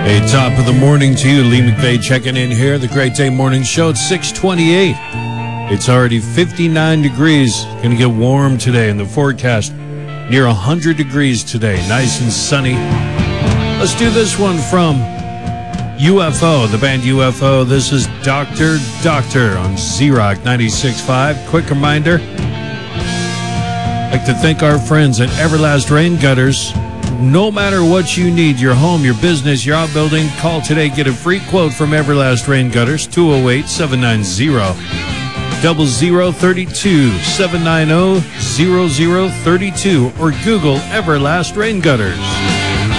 Hey, top of the morning to you. Lee McVeigh checking in here. The Great Day Morning Show at 6:28. It's already 59 degrees. Going to get warm today in the forecast. Near 100 degrees today. Nice and sunny. Let's do this one from UFO, the band UFO. This is Doctor on Z-Rock 96.5. Quick reminder. I'd like to thank our friends at Everlast Rain Gutters. No matter what you need, your home, your business, your outbuilding, call today. Get a free quote from Everlast Rain Gutters, 208-790-0032, 790-0032, or Google Everlast Rain Gutters.